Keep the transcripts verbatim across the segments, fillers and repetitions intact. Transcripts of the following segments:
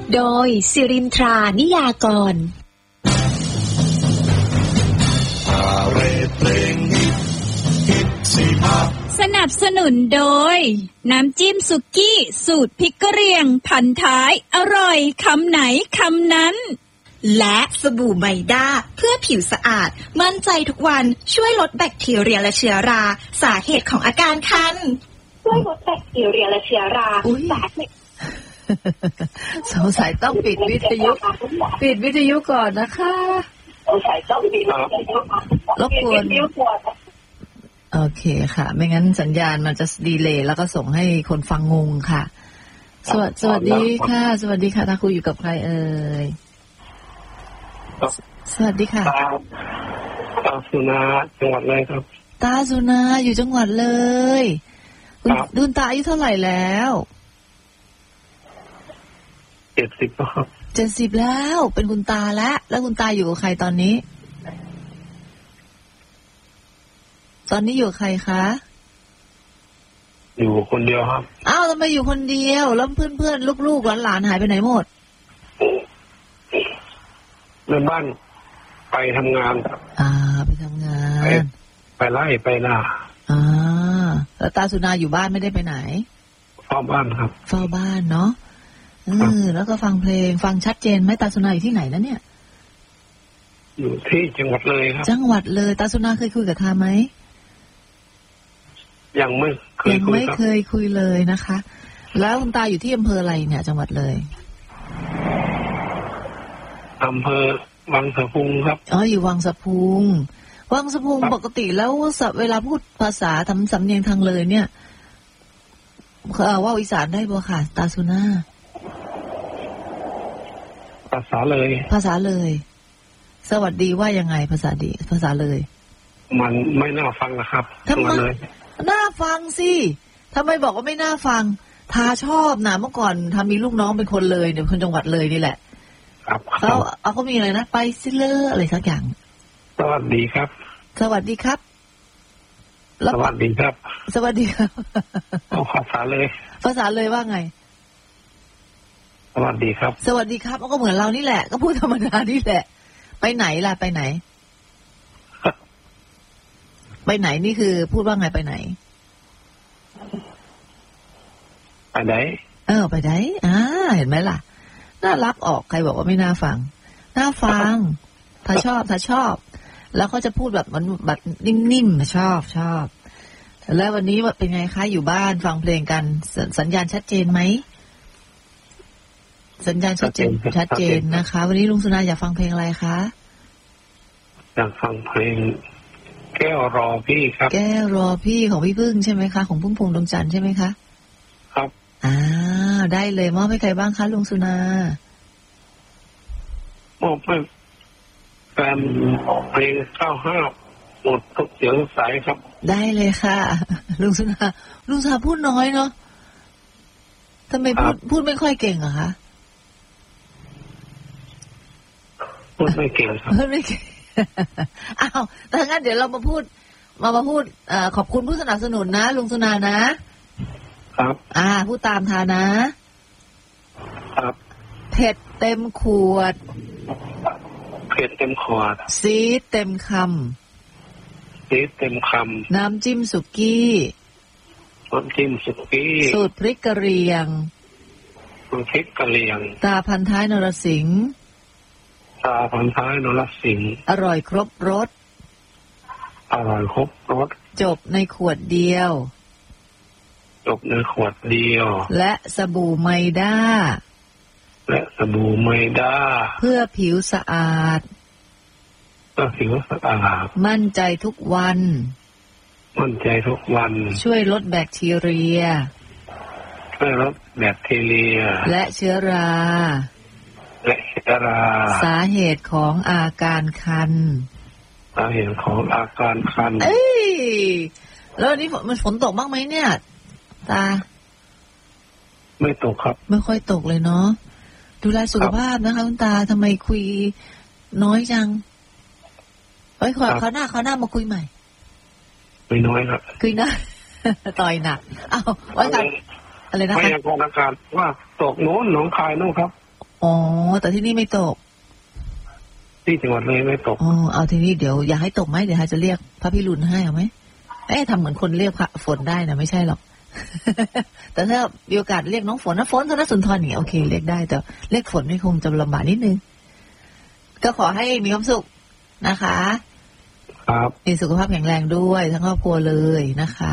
โดยสิรินทรานิยากรสนับสนุนโดยน้ำจิ้มสุกี้สูตรพริกกะเหรี่ยงพันท้ายอร่อยคำไหนคำนั้นและสบู่ไมด้าเพื่อผิวสะอาดมั่นใจทุกวันช่วยลดแบคทีเรียและเชื้อราสาเหตุของอาการคันช่วยลดแบคทีเรียและเชื้อราสาเหตุสงสัยต้องปิดวิทยุปิดวิทยุก่อนนะคะสงสัยต้องปิดวิทยุรบกวนโอเคค่ะไม่งั้นสัญญาณมันจะดีเลย์แล้วก็ส่งให้คนฟังงงค่ะสวัสสวัสดีค่ะสวัสดีค่ะตาคุยอยู่กับใครเอ่ยสวัสดีค่ะตาสุนาจังหวัดเลยครับตาสุนาอยู่จังหวัดเลยคุณดุลตาอายุเท่าไหร่แล้วเจ็ดสิบครับเจ็ดสิบแล้วเป็นคุณตาแล้วแล้วคุณตาอยู่กับใครตอนนี้ตอนนี้อยู่ใครคะอยู่คนเดียวครับอ้าวทำไมอยู่คนเดียวแล้วเพื่อนๆลูกๆหลานๆหายไปไหนหมดในบ้านไปทำงานครับอ่าไปทำงานไปไปไล่ไปนาอ่าแล้วตาสุนาอยู่บ้านไม่ได้ไปไหนเฝ้าบ้านครับเฝ้าบ้านเนาะเออแล้วก็ฟังเพลงฟังชัดเจนไหมตาสุนาอยู่ที่ไหนนะเนี่ยอยู่ที่จังหวัดเลยครับจังหวัดเลยตาสุนาเคยคุยกับทาไหมยังไม่เคยยังไม่เคยคุยเลยนะคะแล้วคุณตาอยู่ที่อำเภออะไรเนี่ยจังหวัดเลยอำเภอวังสะพุงครับอ๋ออยู่วังสะพุงวังสะพุงปกติแล้วเวลาพูดภาษาทำสำเนียงทางเลยเนี่ยว่าอีสานได้บ่ค่ะตาสุนาภาษาเลยภาษาเลยสวัสดีว่ายังไงภาษาดีภาษาเลยมันไม่น่าฟังนะครับทำไมน่าฟังสิทำไมบอกว่าไม่น่าฟังทาชอบนะเมื่อก่อนทามีลูกน้องเป็นคนเลยเนี่ยคนจังหวัดเลยนี่แหละครับเขาเอาเขามีอะไรนะไปซิเลอร์อะไรสักอย่างสวัสดีครับสวัสดีครับสวัสดีครับสวัสดีครับภาษาเลยภาษาเลยว่าไงสวัสดีครับสวัสดีครับก็เหมือนเรานี่แหละก็พูดธรรมดานี่แหละไปไหนล่ะไปไหนไปไหนนี่คือพูดว่าไงไปไหนไปไหนเออไปไหนอ่าเห็นไหมล่ะน่ารักออกใครบอกว่าไม่น่าฟังน่าฟังถ้าชอบถ้าชอบแล้วก็จะพูดแบบมันแบบนิ่มๆชอบชอบแล้ววันนี้เป็นไงคะอยู่บ้านฟังเพลงกันสัญญาณชัดเจนไหมสัญญาณชัดเจนชัดเจนนะคะวันนี้ลุงสุนาอยากฟังเพลงอะไรคะอยากฟังเพลงแก้วรอพี่ครับแก้วรอพี่ของพี่พึ่งใช่ไหมคะของพุ่มพวงดวงจันทร์ใช่ไหมคะครับอ่าได้เลยมอบให้ใครบ้างคะลุงสุนามอบให้แฟนเพลงเก้าห้าหมดทุกเสียงสายครับได้เลยค่ะลุงสุนาลุงสุนาพูดน้อยเนาะทำไมพูดพูดไม่ค่อยเก่งเหรอคะพูดไม่เก่งครับพูดไม่เก่งอ้าวถ้างั้นเดี๋ยวเรามาพูดมามาพูดเอ่อขอบคุณผู้สนับสนุนนะลุงสุนานะครับอ่าพูดตามทานะครับเผ็ดเต็มขวดเผ็ดเต็มขวดซีดเต็มคำซีดเต็มคำน้ำจิ้มสุกี้น้ำจิ้มสุกี้สูตรพริกกะเหรี่ยงสูตรพริกกะเหรี่ยงตาพันท้ายนรสิงห์ตาพันท้ายนรสิงห์อร่อยครบรสอร่อยครบรสจบในขวดเดียวจบในขวดเดียวและสบู่ไมด้าและสบู่ไมด้าเพื่อผิวสะอาดเพื่อผิวสะอาดมั่นใจทุกวันมั่นใจทุกวันช่วยลดแบคทีเรียช่วยลดแบคทีเรียและเชื้อราและเชื้อราสาเหตุของอาการคันสาเหตุของอาการคันเอ้ยแล้วนี่มันฝนตกบ้างไหมเนี่ยตาไม่ตกครับไม่ค่อยตกเลยเนาะดูแลสุขภาพนะคะคุณตาทำไมคุยน้อยจังเฮ้ยขอเขาหน้าเขาหน้ามาคุยใหม่คุยน้อยครับคุยนะต่อยหนักอ้าวไว้กันอะไรนะไม่ยังกองอากาศว่าตกโน้นหนองคายโน้นครับอ๋อแต่ที่นี่ไม่ตกที่จังหวัดเลยไม่ตกอ๋อเอาทีนี้เดี๋ยวอยากให้ตกไหมเดี๋ยวจะเรียกพระพิรุณให้เอาไหมเอ๊ะทำเหมือนคนเรียกฝนได้นะไม่ใช่หรอก แต่ถ้ามีโอกาสเรียกน้องฝนนะฝนธนสุนทรนี่โอเคเรียกได้แต่เรียกฝนนี่คงจะลำบากนิดนึงก็ขอให้มีความสุขนะคะครับมีสุขภาพแข็งแรงด้วยทั้งครอบครัวเลยนะคะ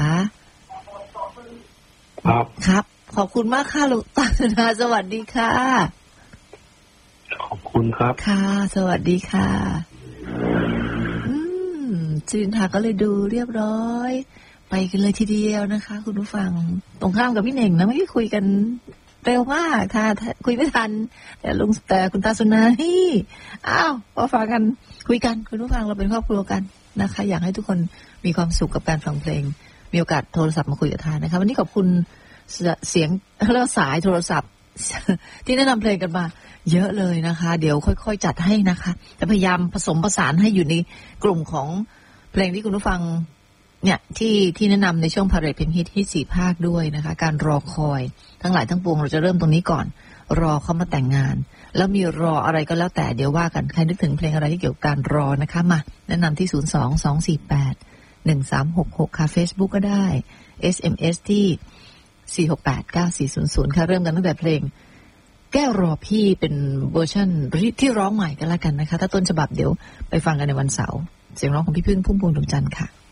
ครับครับขอบคุณมากค่ะลูกตานาสวัสดีค่ะขอบคุณครับค่ะสวัสดีค่ะอืมจินทาก็เลยดูเรียบร้อยไปกันเลยทีเดียวนะคะคุณผู้ฟังตรงข้ามกับพี่เน่งนะไม่ได้คุยกันเร็วมากค่ะคุยไม่ทันแต่ลุงแต่คุณตาสุนานี่อ้าวพอฟังกันคุยกันคุณผู้ฟังเราเป็นครอบครัวกันนะคะอยากให้ทุกคนมีความสุขกับการฟังเพลงมีโอกาสโทรศัพท์มาคุยกับทานนะคะวันนี้ขอบคุณเสียงแล้วสายโทรศัพท์ที่แนะนำเพลงกันมาเยอะเลยนะคะเดี๋ยวค่อยๆจัดให้นะคะจะพยายามผสมผสานให้อยู่ในกลุ่มของเพลงที่คุณผู้ฟังเนี่ยที่ที่แนะนำในช่วงพาเรดเพลงฮิตฮิตสี่ภาคด้วยนะคะการรอคอยทั้งหลายทั้งปวงเราจะเริ่มตรงนี้ก่อนรอเขามาแต่งงานแล้วมีรออะไรก็แล้วแต่เดี๋ยวว่ากันใครนึกถึงเพลงอะไรที่เกี่ยวกับการรอนะคะมาแนะนำที่ศูนย์ สอง สอง สี่ แปด หนึ่ง สาม หก หกค่ะ Facebook ก็ได้ เอส เอ็ม เอส ที่สี่ หก แปด เก้า สี่ ศูนย์ ศูนย์ค่ะเริ่มกันตั้งแต่เพลงแก้วรอพี่เป็นเวอร์ชันที่ร้องใหม่กันแล้วกันนะคะถ้าต้นฉบับเดี๋ยวไปฟังกันในวันเสาร์เสียงร้องของพี่พึ่งพุ่มพวงดวงจันทร์ค่ะ